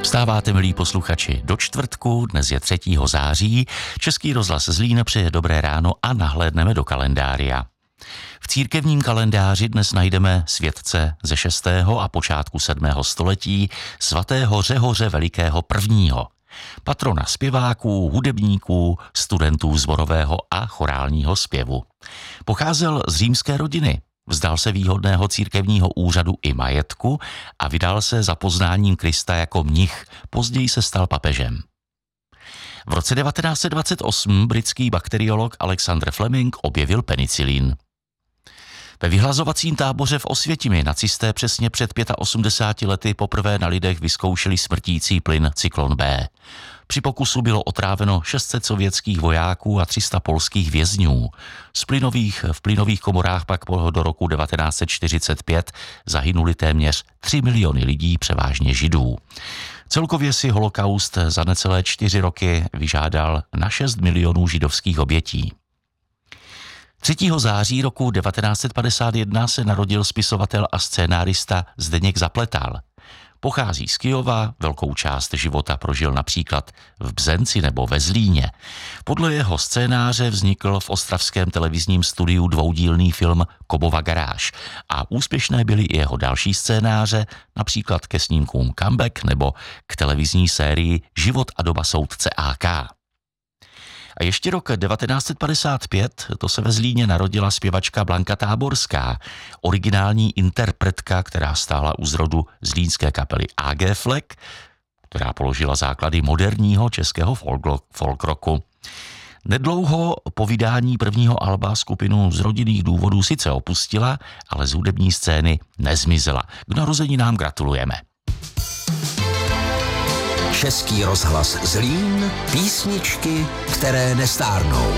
Vstáváte, milí posluchači, do čtvrtku, dnes je 3. září, Český rozhlas Zlín přeje dobré ráno a nahlédneme do kalendária. V církevním kalendáři dnes najdeme světce ze 6. a počátku 7. století svatého Řehoře Velikého I., patrona zpěváků, hudebníků, studentů sborového a chorálního zpěvu. Pocházel z římské rodiny. Vzdal se výhodného církevního úřadu i majetku a vydal se za poznáním Krista jako mnich, později se stal papežem. V roce 1928 britský bakteriolog Alexander Fleming objevil penicilin. Ve vyhlazovacím táboře v Osvětimi nacisté přesně před 85 lety poprvé na lidech vyzkoušeli smrtící plyn Cyklon B. Při pokusu bylo otráveno 600 sovětských vojáků a 300 polských vězňů. V plynových komorách pak do roku 1945 zahynuli téměř 3 miliony lidí, převážně Židů. Celkově si holokaust za necelé 4 roky vyžádal na 6 milionů židovských obětí. 3. září roku 1951 se narodil spisovatel a scénárista Zdeněk Zapletal. Pochází z Kyjova, velkou část života prožil například v Bzenci nebo ve Zlíně. Podle jeho scénáře vznikl v ostravském televizním studiu dvoudílný film Kobova garáž a úspěšné byly i jeho další scénáře, například ke snímkům Comeback nebo k televizní sérii Život a doba soudce AK. A ještě rok 1955, to se ve Zlíně narodila zpěvačka Blanka Táborská, originální interpretka, která stála u zrodu zlínské kapely AG Fleck, která položila základy moderního českého folk rocku. Nedlouho po vydání prvního alba skupinu z rodinných důvodů sice opustila, ale z hudební scény nezmizela. K narozeninám gratulujeme. Český rozhlas Zlín, písničky, které nestárnou.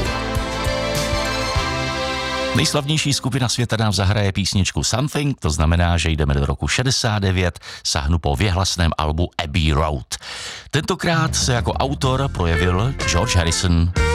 Nejslavnější skupina světa nám zahraje písničku Something, to znamená, že jdeme do roku 69, sáhnu po věhlasném albu Abbey Road. Tentokrát se jako autor projevil George Harrison.